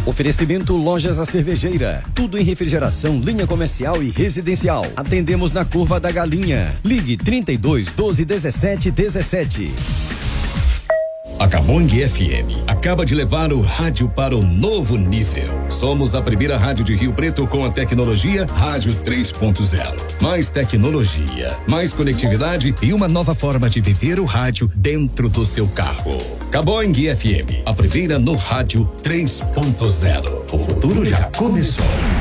Oferecimento Lojas A Cervejeira. Tudo em refrigeração, linha comercial e residencial. Atendemos na Curva da Galinha. Ligue 32 12 17 17. A Cabong FM acaba de levar o rádio para o novo nível. Somos a primeira rádio de Rio Preto com a tecnologia Rádio 3.0. Mais tecnologia, mais conectividade e uma nova forma de viver o rádio dentro do seu carro. Cabong FM, a primeira no Rádio 3.0. O futuro já começou.